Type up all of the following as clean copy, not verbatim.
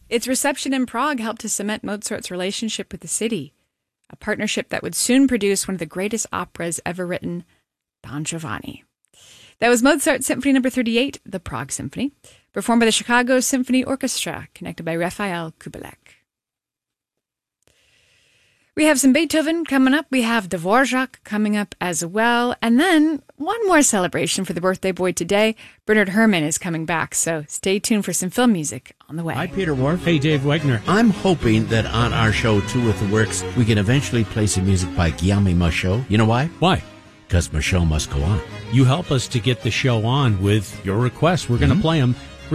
Its reception in Prague helped to cement Mozart's relationship with the city, a partnership that would soon produce one of the greatest operas ever written, Don Giovanni. That was Mozart's Symphony No. 38, the Prague Symphony, performed by the Chicago Symphony Orchestra, conducted by Raphael Kubelik. We have some Beethoven coming up. We have Dvorak coming up as well. And then one more celebration for the birthday boy today. Bernard Herrmann is coming back, so stay tuned for some film music on the way. Hi, Peter Wharf. Hey, Dave Wegner. I'm hoping that on our show, Two with the Works, we can eventually play some music by Guillaume Michaud. You know why? Why? Because Michaud must go on. You help us to get the show on with your requests. We're going to play them.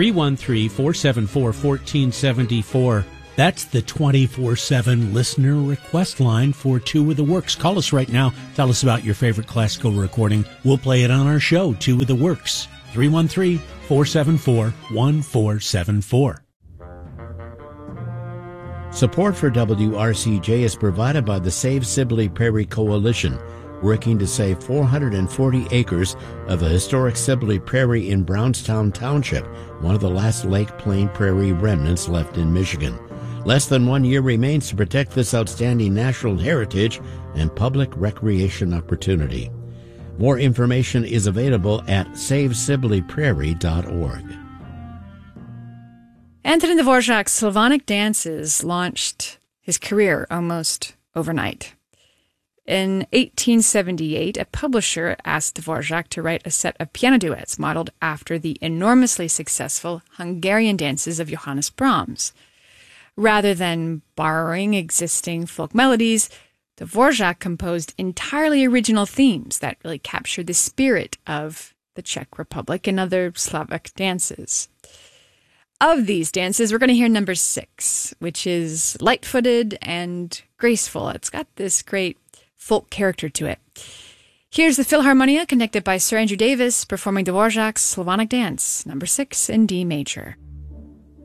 313-474-1474. That's the 24/7 listener request line for Two with the Works. Call us right now. Tell us about your favorite classical recording. We'll play it on our show, Two with the Works. 313-474-1474. Support for WRCJ is provided by the Save Sibley Prairie Coalition, working to save 440 acres of the historic Sibley Prairie in Brownstown Township, one of the last Lake Plain Prairie remnants left in Michigan. Less than 1 year remains to protect this outstanding natural heritage and public recreation opportunity. More information is available at savesibleyprairie.org. Antonin Dvorak's Slavonic Dances launched his career almost overnight. In 1878, a publisher asked Dvorak to write a set of piano duets modeled after the enormously successful Hungarian dances of Johannes Brahms. Rather than borrowing existing folk melodies, Dvorak composed entirely original themes that really captured the spirit of the Czech Republic and other Slavic dances. Of these dances, we're going to hear number 6, which is light-footed and graceful. It's got this great folk character to it. Here's the Philharmonia, conducted by Sir Andrew Davis, performing Dvorak's Slavonic Dance, number 6 in D major.